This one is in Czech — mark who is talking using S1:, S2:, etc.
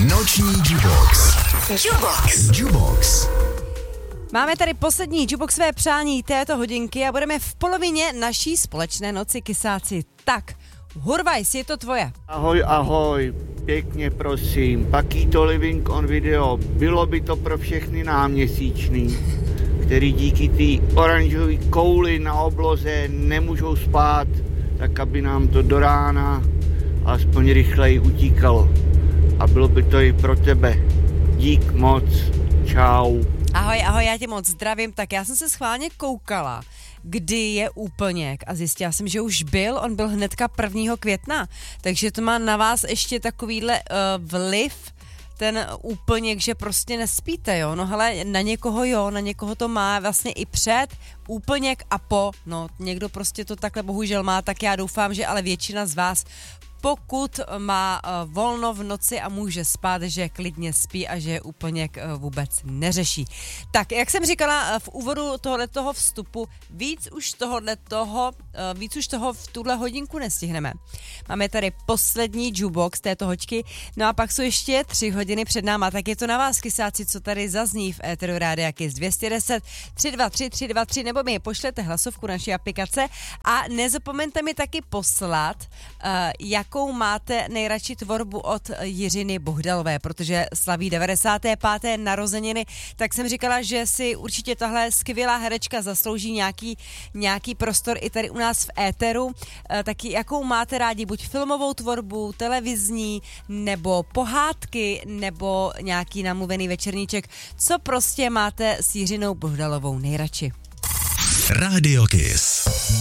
S1: Noční Jubox.
S2: Máme tady poslední Juboxové přání této hodinky a budeme v polovině naší společné noci, kysáci. Tak, Hurvajs, je to tvoje.
S3: Ahoj, pěkně prosím, Paquito Living on Video, bylo by to pro všechny náměsíčný, který díky té oranžové kouli na obloze nemůžou spát, tak aby nám to do rána aspoň rychleji utíkalo. A bylo by to i pro tebe. Dík moc, čau.
S2: Ahoj, já tě moc zdravím. Tak já jsem se schválně koukala, kdy je úplněk a zjistila jsem, že už on byl hnedka 1. května, takže to má na vás ještě takovýhle vliv, ten úplněk, že prostě nespíte, jo, no hele, na někoho to má vlastně i před, úplněk a po, no někdo prostě to takhle bohužel má, tak já doufám, že ale většina z vás, pokud má volno v noci a může spát, že klidně spí a že úplněk vůbec neřeší. Tak, jak jsem říkala v úvodu tohoto vstupu, víc už toho v tuhle hodinku nestihneme. Máme tady poslední Jubox této hoďky, no a pak jsou ještě 3 hodiny před náma, tak je to na vás, kysáci, co tady zazní v éteru Rádia Kiss 210 323 323, nebo mi pošlete hlasovku naší aplikace a nezapomeňte mi taky poslat, jakou máte nejradši tvorbu od Jiřiny Bohdalové, protože slaví 95. narozeniny, tak jsem říkala, že si určitě tahle skvělá herečka zaslouží nějaký prostor i tady u nás v éteru. Taky jakou máte rádi, buď filmovou tvorbu, televizní, nebo pohádky, nebo nějaký namluvený večerníček, co prostě máte s Jiřinou Bohdalovou nejradši.
S1: Radio Kiss.